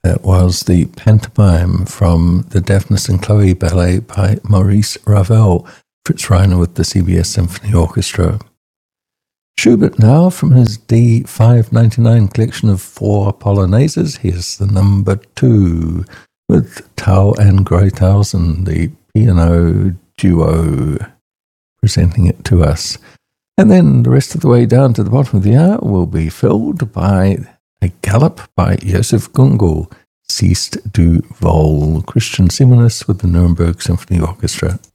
That was the pantomime from the Daphnis and Chloe ballet by Maurice Ravel, Fritz Reiner with the CBS Symphony Orchestra. Schubert now, from his D599 collection of 4 polonaises. Here's the number 2 with Tau and Greythausen, the piano duo, presenting it to us. And then the rest of the way down to the bottom of the hour will be filled by a Galop by Joseph Gungel, Siehst du wohl, Christian Simonis with the Nuremberg Symphony Orchestra.